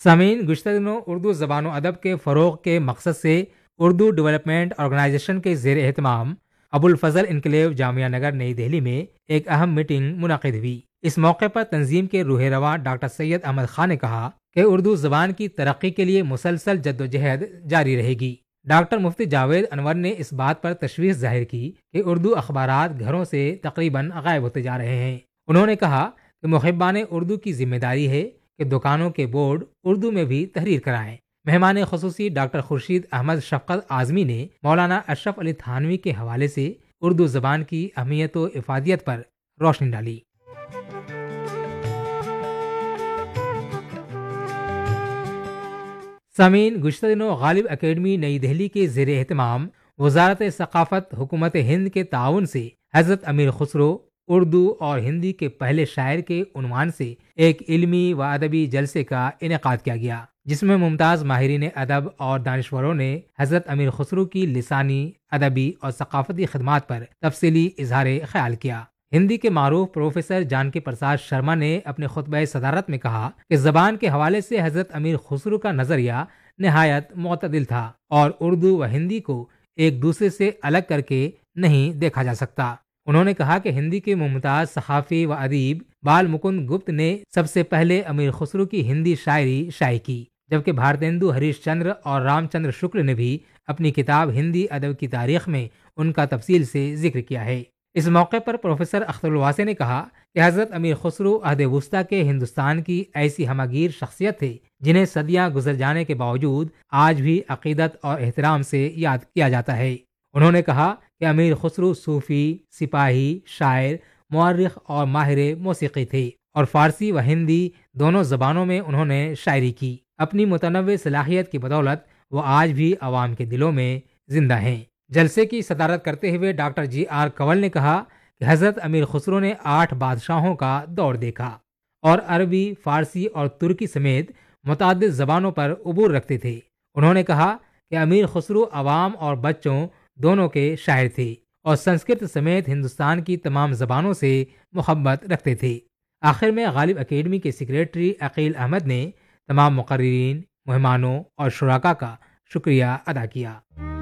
سامعین، گزشتہ دنوں اردو زبان و ادب کے فروغ کے مقصد سے اردو ڈیولپمنٹ آرگنائزیشن کے زیر اہتمام ابو الفضل انکلیو جامعہ نگر نئی دہلی میں ایک اہم میٹنگ منعقد ہوئی۔ اس موقع پر تنظیم کے روح رواں ڈاکٹر سید احمد خان نے کہا کہ اردو زبان کی ترقی کے لیے مسلسل جدوجہد جاری رہے گی۔ ڈاکٹر مفتی جاوید انور نے اس بات پر تشویش ظاہر کی کہ اردو اخبارات گھروں سے تقریباً غائب ہوتے جا رہے ہیں۔ انہوں نے کہا کہ محبان اردو کی ذمہ داری ہے کہ دکانوں کے بورڈ اردو میں بھی تحریر کرائیں۔ مہمان خصوصی ڈاکٹر خورشید احمد شفقت اعظمی نے مولانا اشرف علی تھانوی کے حوالے سے اردو زبان کی اہمیت و افادیت پر روشنی ڈالی۔ سامعین، گزشتہ دنوں غالب اکیڈمی نئی دہلی کے زیر اہتمام وزارت ثقافت حکومت ہند کے تعاون سے حضرت امیر خسرو اردو اور ہندی کے پہلے شاعر کے عنوان سے ایک علمی و ادبی جلسے کا انعقاد کیا گیا، جس میں ممتاز ماہرین ادب اور دانشوروں نے حضرت امیر خسرو کی لسانی، ادبی اور ثقافتی خدمات پر تفصیلی اظہار خیال کیا۔ ہندی کے معروف پروفیسر جانکی پرساد شرما نے اپنے خطبہ صدارت میں کہا کہ زبان کے حوالے سے حضرت امیر خسرو کا نظریہ نہایت معتدل تھا اور اردو و ہندی کو ایک دوسرے سے الگ کر کے نہیں دیکھا جا سکتا۔ انہوں نے کہا کہ ہندی کے ممتاز صحافی و ادیب بال مکند گپت نے سب سے پہلے امیر خسرو کی ہندی شاعری شائع کی، جبکہ بھارتیندو ہریش چندر اور رام چندر شکل نے بھی اپنی کتاب ہندی ادب کی تاریخ میں ان کا تفصیل سے ذکر کیا ہے۔ اس موقع پر پروفیسر اختر الواسع نے کہا کہ حضرت امیر خسرو عہد وسطیٰ کے ہندوستان کی ایسی ہمگیر شخصیت تھے جنہیں صدیاں گزر جانے کے باوجود آج بھی عقیدت اور احترام سے یاد کیا جاتا ہے۔ انہوں نے کہا کہ امیر خسرو صوفی، سپاہی، شاعر، مورخ اور ماہر موسیقی تھے اور فارسی و ہندی دونوں زبانوں میں انہوں نے شاعری کی۔ اپنی متنوع صلاحیت کی بدولت وہ آج بھی عوام کے دلوں میں زندہ ہیں۔ جلسے کی صدارت کرتے ہوئے ڈاکٹر جی آر کنول نے کہا کہ حضرت امیر خسرو نے 8 بادشاہوں کا دور دیکھا اور عربی، فارسی اور ترکی سمیت متعدد زبانوں پر عبور رکھتے تھے۔ انہوں نے کہا کہ امیر خسرو عوام اور بچوں دونوں کے شاعر تھے اور سنسکرت سمیت ہندوستان کی تمام زبانوں سے محبت رکھتے تھے۔ آخر میں غالب اکیڈمی کے سیکریٹری عقیل احمد نے تمام مقررین، مہمانوں اور شرکاء کا شکریہ ادا کیا۔